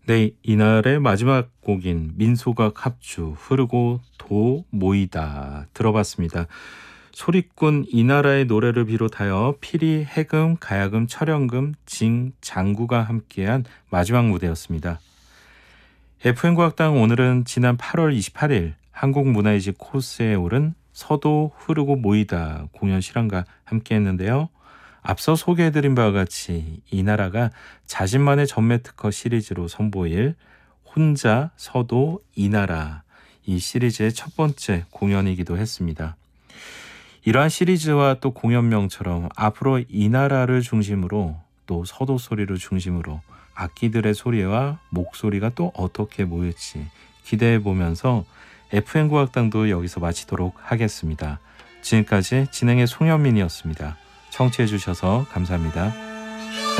네, 이날의 마지막 곡인 민소각 합주 흐르고 도 모이다 들어봤습니다. 소리꾼 이나라의 노래를 비롯하여 피리, 해금, 가야금, 철연금, 징, 장구가 함께한 마지막 무대였습니다. FM과학당 오늘은 지난 8월 28일 한국문화의식 코스에 오른 서도 흐르고 모이다 공연 실황과 함께했는데요. 앞서 소개해드린 바와 같이 이나라가 자신만의 전매 특허 시리즈로 선보일 혼자 서도 이나라, 이 시리즈의 첫 번째 공연이기도 했습니다. 이러한 시리즈와 또 공연명처럼 앞으로 이나라를 중심으로 또 서도 소리를 중심으로 악기들의 소리와 목소리가 또 어떻게 모일지 기대해 보면서 FM과학당도 여기서 마치도록 하겠습니다. 지금까지 진행의 송현민이었습니다. 청취해 주셔서 감사합니다.